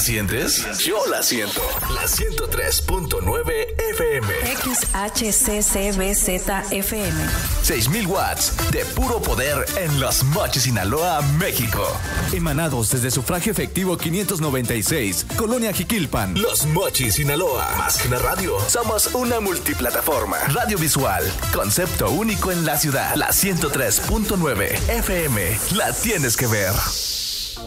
sientes? Yo la siento. La 103.9 FM. XHCCBZFM. 6,000 watts de puro poder en Los Mochis, Sinaloa, México. Emanados desde Sufragio Efectivo 596, Colonia Jiquilpan. Los Mochis, Sinaloa. Más que una radio, somos una multiplataforma. Radio visual, concepto único en la ciudad. La 103.9 FM. La tienes que ver.